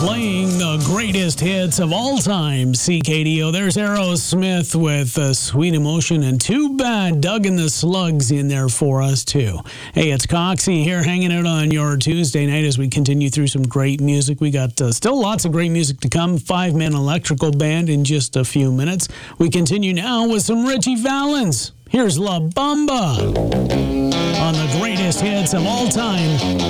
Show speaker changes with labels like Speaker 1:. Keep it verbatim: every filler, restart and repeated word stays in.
Speaker 1: Playing the greatest hits of all time, C K D O. There's Aerosmith with uh, Sweet Emotion, and Too Bad Doug and the Slugs in there for us, too. Hey, it's Coxie here hanging out on your Tuesday night as we continue through some great music. We got uh, still lots of great music to come. Five-man electrical band in just a few minutes. We continue now with some Richie Valens. Here's La Bamba on the greatest hits of all time.